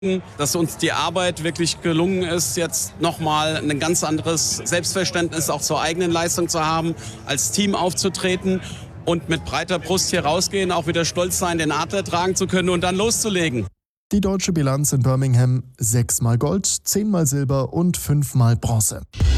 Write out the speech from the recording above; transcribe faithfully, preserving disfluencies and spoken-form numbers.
dass uns die Arbeit wirklich gelungen ist, jetzt nochmal ein ganz anderes Selbstverständnis auch zur eigenen Leistung zu haben, als Team aufzutreten und mit breiter Brust hier rausgehen, auch wieder stolz sein, den Adler tragen zu können und dann loszulegen. Die deutsche Bilanz in Birmingham: sechsmal Gold, zehnmal Silber und fünfmal Bronze.